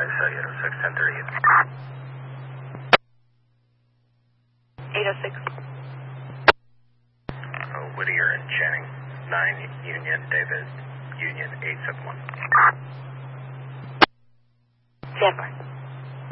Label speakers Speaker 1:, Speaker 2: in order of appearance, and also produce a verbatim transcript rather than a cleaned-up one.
Speaker 1: advise uh, eight oh six, ten thirty-eight.
Speaker 2: eight oh six.
Speaker 1: Oh, Whittier and Channing, nine Union, David, Union eight seven one.
Speaker 2: Stand by.